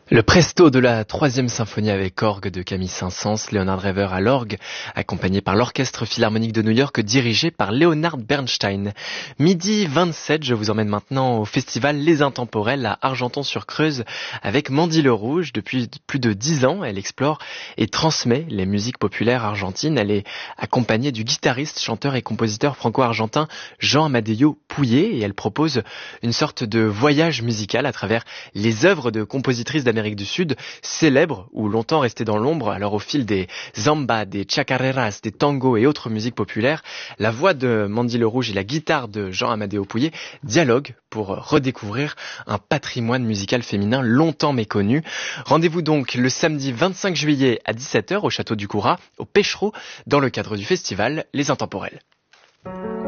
Le presto de la 3e symphonie avec orgue de Camille Saint-Saëns, Leonard Rever à l'orgue, accompagné par l'Orchestre Philharmonique de New York, dirigé par Leonard Bernstein. Midi 27, je vous emmène maintenant au festival Les Intemporels à Argenton-sur-Creuse avec Mandy Le Rouge. Depuis plus de 10 ans, elle explore et transmet les musiques populaires argentines. Elle est accompagnée du guitariste, chanteur et compositeur franco-argentin Jean Amadeo Pouillet et elle propose une sorte de voyage musical à travers les œuvres de compositrices d'Amérique du Sud, célèbres ou longtemps restées dans l'ombre. Alors au fil des zambas, des chacareras, des tangos et autres musiques populaires, la voix de Mandy Le Rouge et la guitare de Jean Amadeo Pouillet dialoguent pour redécouvrir un patrimoine musical féminin longtemps méconnu. Rendez-vous donc le samedi 25 juillet à 17h au Château du Courat, au Pêchereau, dans le cadre du festival Les Intemporels.